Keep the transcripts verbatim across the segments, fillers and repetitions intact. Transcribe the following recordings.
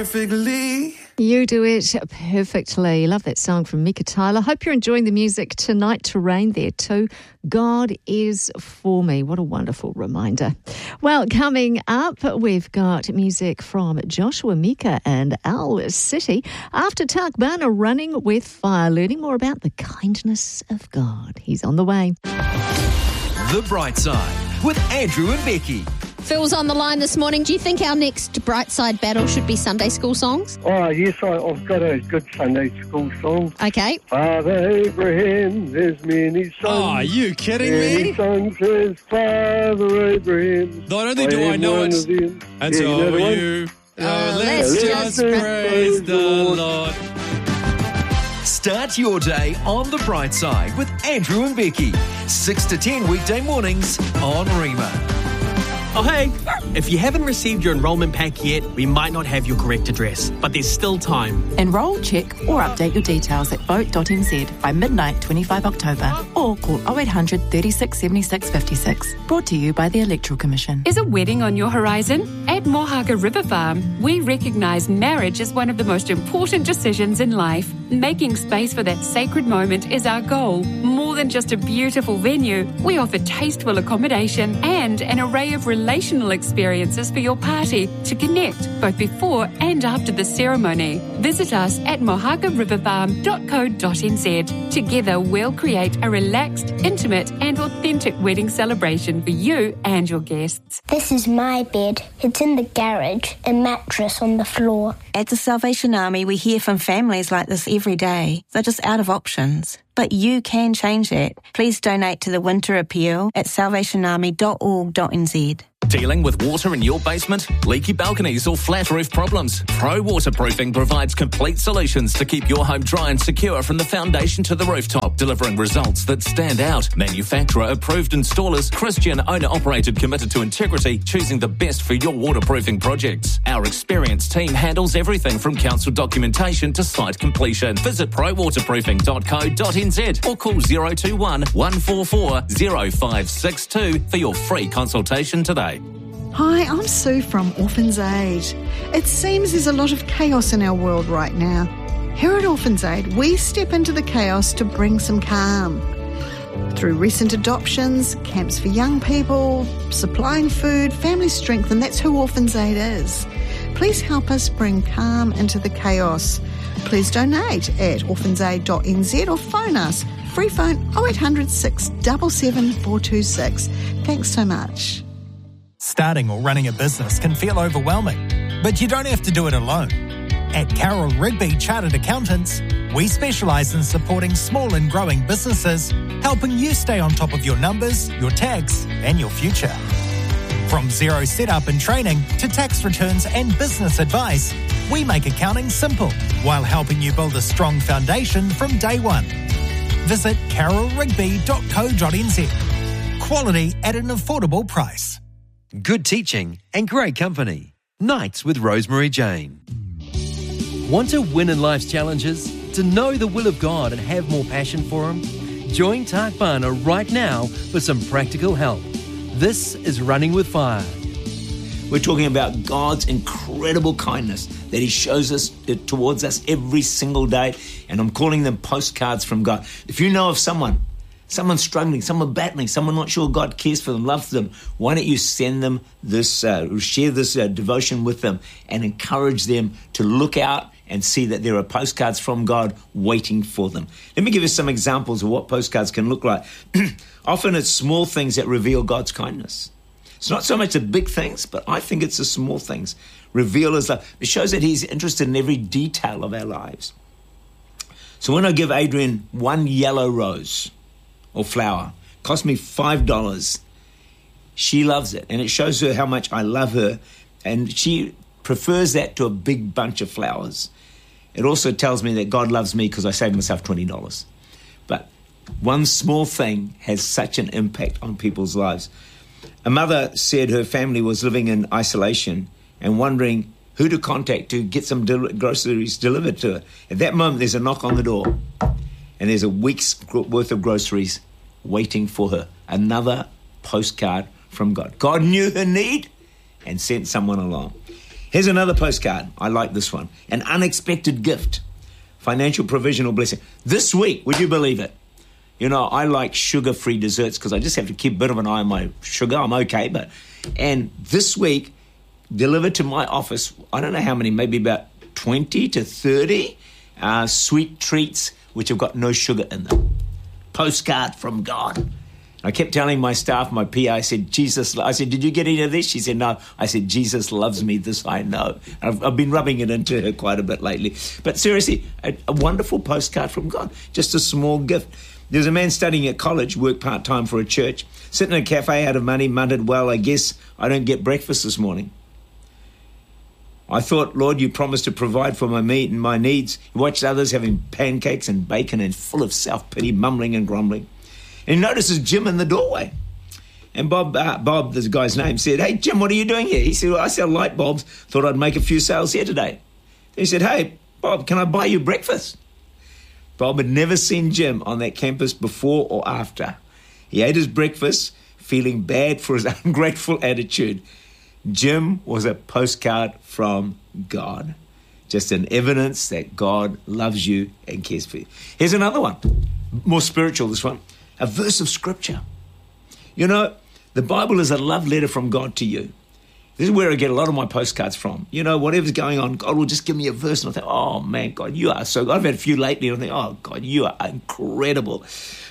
Perfectly. You do it perfectly. Love that song from Mika Tyler. Hope you're enjoying the music tonight. Terrain there too. God is for me. What a wonderful reminder. Well, coming up, we've got music from Joshua Mika and Owl City. After Tak Bana, Running with Fire, learning more about the kindness of God. He's on the way. The Bright Side with Andrew and Becky. Phil's on the line this morning. Do you think our next Bright Side battle should be Sunday school songs? Oh, yes, I, I've got a good Sunday school song. Okay. Father Abraham, there's many sons. Oh, are you kidding many me? sons has Father Abraham. Not only do I know it, and so are you. Oh, let's, let's just praise the Lord. Start your day on The Bright Side with Andrew and Becky. six to ten weekday mornings on Rima. Oh, hey, if you haven't received your enrolment pack yet, we might not have your correct address, but there's still time. Enrol, check or update your details at vote dot n z by midnight twenty-fifth of October or call oh eight hundred, thirty-six, seventy-six, fifty-six. Brought to you by the Electoral Commission. Is a wedding on your horizon? At Mohaga River Farm, we recognise marriage as one of the most important decisions in life. Making space for that sacred moment is our goal. More than just a beautiful venue, we offer tasteful accommodation and an array of relational experiences for your party to connect both before and after the ceremony. Visit us at mohaga river farm dot co dot n z. Together we'll create a relaxed, intimate and authentic wedding celebration for you and your guests. This is my bed. It's in the garage, a mattress on the floor. At the Salvation Army, we hear from families like this every day. They're just out of options. But you can change that. Please donate to the Winter Appeal at salvation army dot org dot n z. Dealing with water in your basement, leaky balconies or flat roof problems? Pro Waterproofing provides complete solutions to keep your home dry and secure from the foundation to the rooftop, delivering results that stand out. Manufacturer approved installers, Christian owner operated, committed to integrity, choosing the best for your waterproofing projects. Our experienced team handles everything from council documentation to site completion. Visit pro waterproofing dot co dot n z or call zero two one, one four four, zero five six two for your free consultation today. Hi, I'm Sue from Orphans Aid. It seems there's a lot of chaos in our world right now. Here at Orphans Aid, we step into the chaos to bring some calm. Through recent adoptions, camps for young people, supplying food, family strength, and that's who Orphans Aid is. Please help us bring calm into the chaos. Please donate at orphans aid dot n z or phone us. Free phone oh eight hundred, six seven seven, four two six. Thanks so much. Starting or running a business can feel overwhelming, but you don't have to do it alone. At Carroll Rigby Chartered Accountants, we specialise in supporting small and growing businesses, helping you stay on top of your numbers, your tax and your future. From zero setup and training to tax returns and business advice, we make accounting simple while helping you build a strong foundation from day one. Visit carroll rigby dot co dot n z. Quality at an affordable price. Good teaching and great company. Nights with Rosemary Jane. Want to win in life's challenges? To know the will of God and have more passion for Him? Join Tak Bana right now for some practical help. This is Running with Fire. We're talking about God's incredible kindness that He shows us towards us every single day. And I'm calling them postcards from God. If you know of someone, someone struggling, someone battling, someone not sure God cares for them, loves them, why don't you send them this, uh, share this uh, devotion with them and encourage them to look out and see that there are postcards from God waiting for them. Let me give you some examples of what postcards can look like. Often it's small things that reveal God's kindness. It's not so much the big things, but I think it's the small things. Reveal His love. It shows that He's interested in every detail of our lives. So when I give Adrian one yellow rose or flower, cost me five dollars, she loves it. And it shows her how much I love her. And she prefers that to a big bunch of flowers. It also tells me that God loves me because I saved myself twenty dollars. But one small thing has such an impact on people's lives. A mother said her family was living in isolation and wondering who to contact to get some del- groceries delivered to her. At that moment, there's a knock on the door, and there's a week's worth of groceries waiting for her. Another postcard from God. God knew her need and sent someone along. Here's another postcard. I like this one. An unexpected gift. Financial provision or blessing. This week, would you believe it? You know, I like sugar-free desserts because I just have to keep a bit of an eye on my sugar. I'm okay, but... And this week, delivered to my office, I don't know how many, maybe about twenty to thirty uh, sweet treats which have got no sugar in them. Postcard from God. I kept telling my staff, my P A, I said, Jesus, I said, did you get any of this? She said, no. I said, Jesus loves me, this I know. I've, I've been rubbing it into her quite a bit lately. But seriously, a, a wonderful postcard from God, just a small gift. There's a man studying at college, worked part-time for a church, sitting in a cafe out of money, muttered, well, I guess I don't get breakfast this morning. I thought, Lord, you promised to provide for my meat and my needs. He watched others having pancakes and bacon and full of self-pity, mumbling and grumbling. And he notices Jim in the doorway. And Bob, uh, Bob, this guy's name, said, hey, Jim, what are you doing here? He said, well, I sell light bulbs. Thought I'd make a few sales here today. He said, hey, Bob, can I buy you breakfast? Bob had never seen Jim on that campus before or after. He ate his breakfast, feeling bad for his ungrateful attitude. Jim was a postcard from God. Just an evidence that God loves you and cares for you. Here's another one, more spiritual, this one. A verse of Scripture. You know, the Bible is a love letter from God to you. This is where I get a lot of my postcards from. You know, whatever's going on, God will just give me a verse, and I think, oh, man, God, you are so good. I've had a few lately, and I think, oh, God, you are incredible.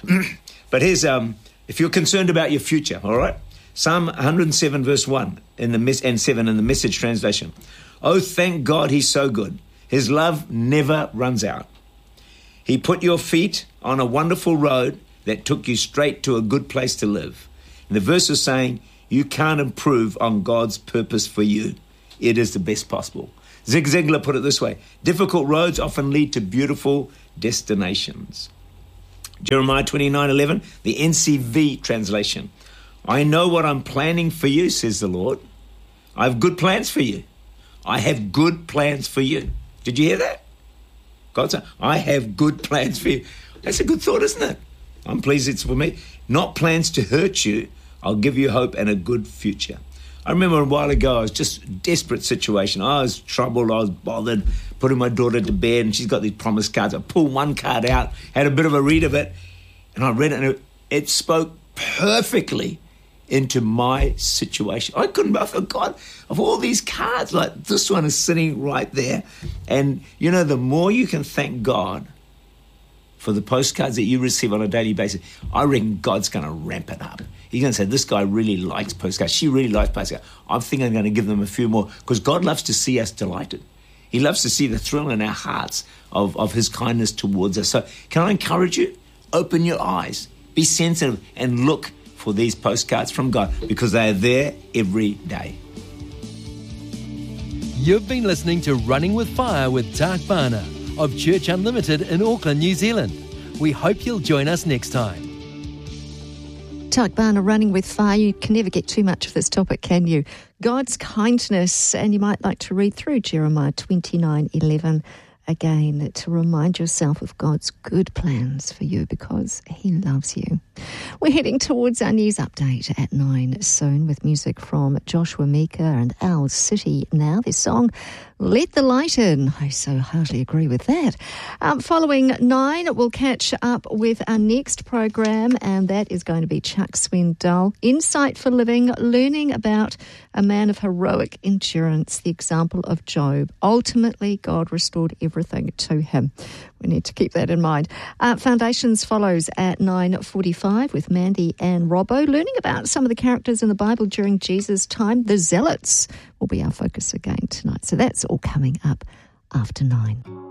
But here's, um, if you're concerned about your future, all right? Psalm one hundred seven, verse one in the mes- and seven in the Message translation. Oh, thank God he's so good. His love never runs out. He put your feet on a wonderful road that took you straight to a good place to live. And the verse is saying, you can't improve on God's purpose for you. It is the best possible. Zig Ziglar put it this way, difficult roads often lead to beautiful destinations. Jeremiah twenty-nine eleven, the N C V translation. I know what I'm planning for you, says the Lord. I have good plans for you. I have good plans for you. Did you hear that? God said, I have good plans for you. That's a good thought, isn't it? I'm pleased it's for me. Not plans to hurt you. I'll give you hope and a good future. I remember a while ago, I was just in a desperate situation. I was troubled, I was bothered, putting my daughter to bed, and she's got these promise cards. I pulled one card out, had a bit of a read of it, and I read it, and it, it spoke perfectly into my situation. I couldn't, I thought, God, of all these cards, like this one is sitting right there. And, you know, the more you can thank God for the postcards that you receive on a daily basis, I reckon God's going to ramp it up. He's going to say, this guy really likes postcards. She really likes postcards. I'm thinking I'm going to give them a few more because God loves to see us delighted. He loves to see the thrill in our hearts of, of his kindness towards us. So can I encourage you? Open your eyes. Be sensitive and look for these postcards from God because they are there every day. You've been listening to Running with Fire with Tak Bhana of Church Unlimited in Auckland, New Zealand. We hope you'll join us next time. Tak Bhana, Running with Fire. You can never get too much of this topic, can you? God's kindness, and you might like to read through Jeremiah twenty-nine eleven again to remind yourself of God's good plans for you because he loves you. We're heading towards our news update at nine soon with music from Joshua Mika and Owl City now. Their song, Let the Light In. I so heartily agree with that. Um, following nine, we'll catch up with our next program, and that is going to be Chuck Swindoll, Insight for Living, learning about a man of heroic endurance, the example of Job. Ultimately, God restored everything to him. We need to keep that in mind. Uh, Foundations follows at nine forty-five with Mandy and Robbo, learning about some of the characters in the Bible during Jesus' time. The Zealots will be our focus again tonight. So that's all coming up after nine.